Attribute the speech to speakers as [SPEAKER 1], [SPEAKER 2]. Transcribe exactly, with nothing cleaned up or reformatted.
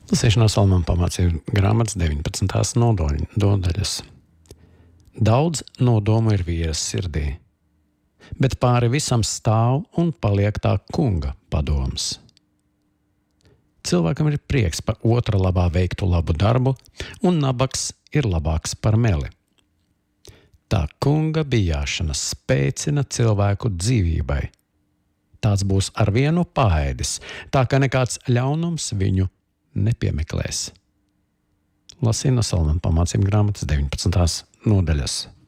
[SPEAKER 1] Lasīšana no Salamana pamācību grāmatas deviņpadsmitās nodaļas. Daudz nodomu ir vīras sirdī, bet pāri visam stāv un paliek tā kunga padoms. Cilvēkam ir prieks par otra labā veiktu labu darbu, un nabaks ir labāks par meli. Tā kunga bijāšana spēcina cilvēku dzīvībai. Tāds būs ar vienu paēdis, tā ka nekāds ļaunums viņu nepiemeklēs. Lasīja no Salamana pamācību grāmatas deviņpadsmitās nodaļas.